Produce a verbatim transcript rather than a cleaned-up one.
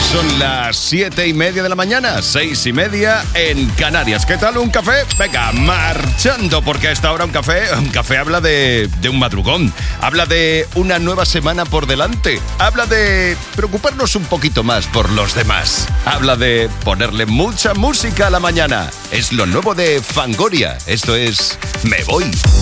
Son las siete y media de la mañana, seis y media en Canarias. ¿Qué tal un café? Venga, marchando, porque a esta hora un café, un café habla de, de un madrugón, habla de una nueva semana por delante, habla de preocuparnos un poquito más por los demás, habla de ponerle mucha música a la mañana. Es lo nuevo de Fangoria. Esto es Me Voy.